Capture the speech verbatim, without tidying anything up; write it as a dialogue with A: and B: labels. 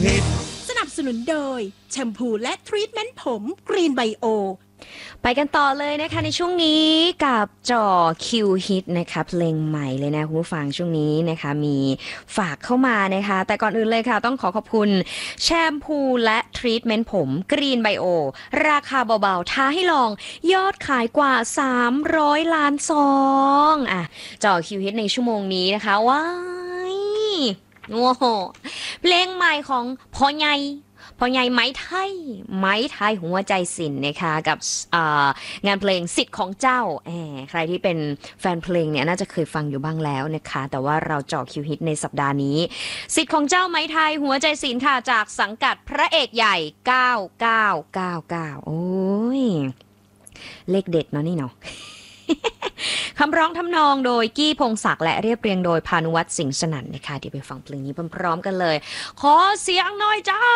A: ฮิต
B: สนับสนุนโดยแชมพูและทรีทเมนต์ผมกรีนไบโอ
C: ไปกันต่อเลยนะคะในช่วงนี้กับจ่อคิวฮิตนะคะเพลงใหม่เลยนะคุณผู้ฟังช่วงนี้นะคะมีฝากเข้ามานะคะแต่ก่อนอื่นเลยค่ะต้องขอขอบคุณแชมพูและทรีทเมนต์ผมกรีนไบโอราคาเบาๆท้าให้ลองยอดขายกว่าสามร้อยล้านซองอ่ะจ่อคิวฮิตในชั่วโมงนี้นะคะว้ายโอ้โหเพลงใหม่ของพ่อใหญ่พ่อใหญ่ไม้ไทยไม้ไทยหัวใจศิลป์นะคะกับงานเพลงสิทธิ์ของเจ้าแหมใครที่เป็นแฟนเพลงเนี่ยน่าจะเคยฟังอยู่บ้างแล้วนะคะแต่ว่าเราเจาะคิวฮิตในสัปดาห์นี้สิทธิ์ของเจ้าไม้ไทยหัวใจศิลป์ค่ะจากสังกัดพระเอกใหญ่เก้าเก้าเก้าเก้าโอ้ยเลขเด็ดเนาะนี่เนาะ คำร้องทำนองโดยกี้พงศักดิ์และเรียบเรียงโดยพานุวัฒน์สิงห์สนั่นนะคะเดี๋ยวไปฟังเพลงนี้พร้อมๆกันเลยขอเสียงหน่อยจ้า